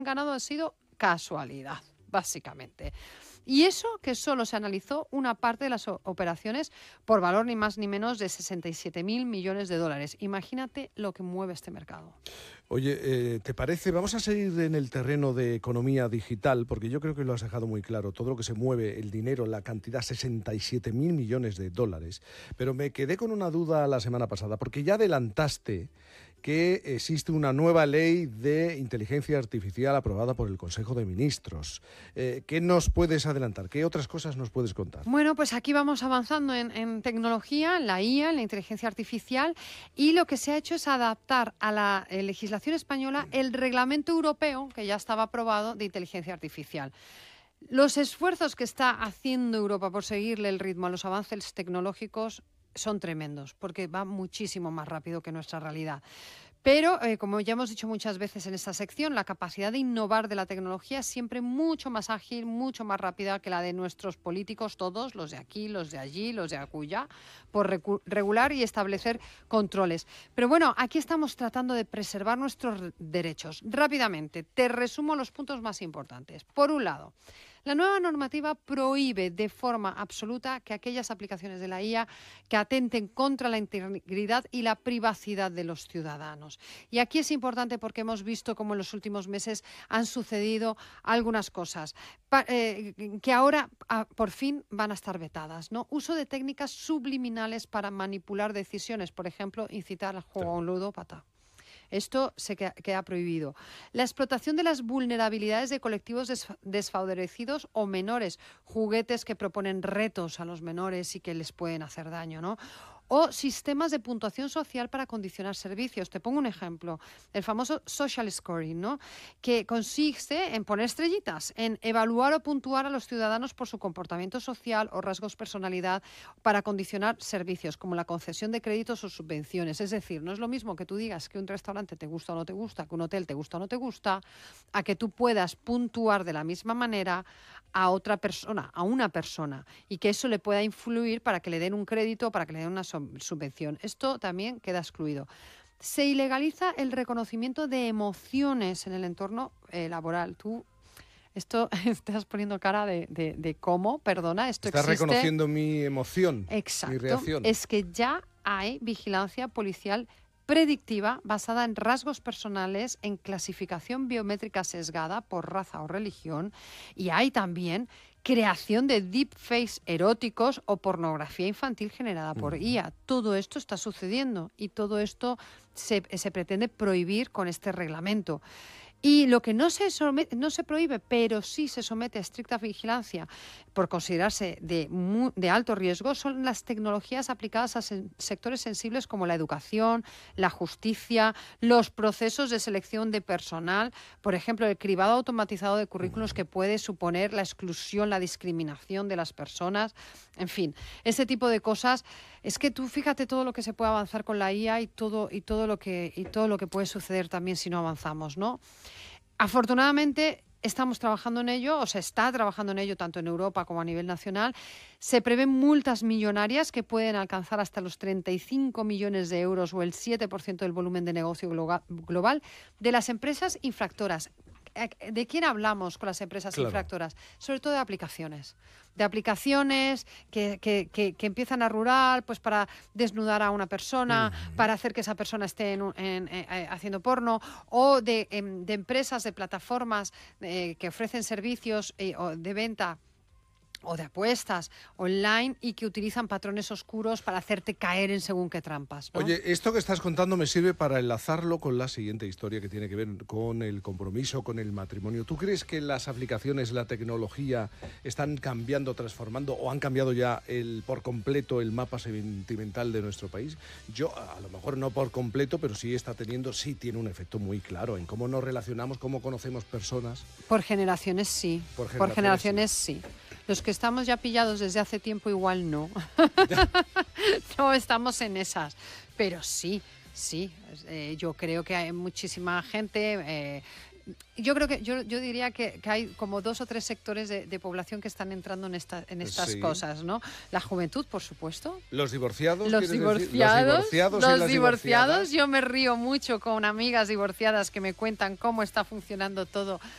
ganado ha sido casualidad, básicamente. Y eso que solo se analizó una parte de las operaciones por valor ni más ni menos de 67.000 millones de dólares. Imagínate lo que mueve este mercado. Oye, ¿te parece? Vamos a seguir en el terreno de economía digital, porque yo creo que lo has dejado muy claro, todo lo que se mueve, el dinero, la cantidad, 67.000 millones de dólares. Pero me quedé con una duda la semana pasada, porque ya adelantaste que existe una nueva ley de inteligencia artificial aprobada por el Consejo de Ministros. ¿Qué nos puedes adelantar? ¿Qué otras cosas nos puedes contar? Bueno, pues aquí vamos avanzando en tecnología, en la IA, en la inteligencia artificial, y lo que se ha hecho es adaptar a la legislación española el reglamento europeo, que ya estaba aprobado, de inteligencia artificial. Los esfuerzos que está haciendo Europa por seguirle el ritmo a los avances tecnológicos son tremendos, porque va muchísimo más rápido que nuestra realidad. Pero, como ya hemos dicho muchas veces en esta sección, la capacidad de innovar de la tecnología es siempre mucho más ágil, mucho más rápida que la de nuestros políticos, todos, los de aquí, los de allí, los de acullá, por regular y establecer controles. Pero bueno, aquí estamos tratando de preservar nuestros derechos. Rápidamente, te resumo los puntos más importantes. Por un lado, la nueva normativa prohíbe de forma absoluta que aquellas aplicaciones de la IA que atenten contra la integridad y la privacidad de los ciudadanos. Y aquí es importante porque hemos visto cómo en los últimos meses han sucedido algunas cosas que ahora por fin van a estar vetadas, ¿no? Uso de técnicas subliminales para manipular decisiones, por ejemplo, incitar al juego a un ludópata. Esto se queda prohibido. La explotación de las vulnerabilidades de colectivos desfavorecidos o menores, juguetes que proponen retos a los menores y que les pueden hacer daño, ¿no? O sistemas de puntuación social para condicionar servicios. Te pongo un ejemplo, el famoso social scoring, ¿no? Que consiste en poner estrellitas, en evaluar o puntuar a los ciudadanos por su comportamiento social o rasgos de personalidad para condicionar servicios, como la concesión de créditos o subvenciones. Es decir, no es lo mismo que tú digas que un restaurante te gusta o no te gusta, que un hotel te gusta o no te gusta, a que tú puedas puntuar de la misma manera a otra persona, a una persona, y que eso le pueda influir para que le den un crédito o para que le den una subvención. Esto también queda excluido. Se ilegaliza el reconocimiento de emociones en el entorno laboral. Tú esto estás poniendo cara de cómo, perdona, esto Estás existe. reconociendo mi emoción, Exacto. mi reacción. Es que ya hay vigilancia policial predictiva basada en rasgos personales, en clasificación biométrica sesgada por raza o religión, y hay también creación de deepfakes eróticos o pornografía infantil generada por IA. Todo esto está sucediendo y todo esto se pretende prohibir con este reglamento. Y lo que no se prohíbe, pero sí se somete a estricta vigilancia por considerarse de alto riesgo, son las tecnologías aplicadas a sectores sensibles como la educación, la justicia, los procesos de selección de personal, por ejemplo, el cribado automatizado de currículos que puede suponer la exclusión, la discriminación de las personas, en fin, ese tipo de cosas. Es que tú fíjate todo lo que se puede avanzar con la IA y todo lo que puede suceder también si no avanzamos, ¿no? Afortunadamente estamos trabajando en ello, o se está trabajando en ello tanto en Europa como a nivel nacional. Se prevén multas millonarias que pueden alcanzar hasta los 35 millones de euros o el 7% del volumen de negocio global de las empresas infractoras. ¿De quién hablamos con las empresas infractoras? Sobre todo de aplicaciones que empiezan a rular pues para desnudar a una persona, para hacer que esa persona esté haciendo porno, o de empresas, de plataformas que ofrecen servicios de venta o de apuestas online y que utilizan patrones oscuros para hacerte caer en según qué trampas, ¿no? Oye, esto que estás contando me sirve para enlazarlo con la siguiente historia que tiene que ver con el compromiso, con el matrimonio. ¿Tú crees que las aplicaciones, la tecnología están cambiando, transformando o han cambiado ya por completo el mapa sentimental de nuestro país? Yo, a lo mejor no por completo, pero sí tiene un efecto muy claro en cómo nos relacionamos, cómo conocemos personas. Por generaciones sí. Por generaciones sí. Los que estamos ya pillados desde hace tiempo igual no. No estamos en esas. Pero sí. Yo creo que hay muchísima gente. Yo creo que yo diría que hay como 2 o 3 sectores de población que están entrando en estas cosas, ¿no? La juventud, por supuesto. Los divorciados. Los divorciados. Yo me río mucho con amigas divorciadas que me cuentan cómo está funcionando todo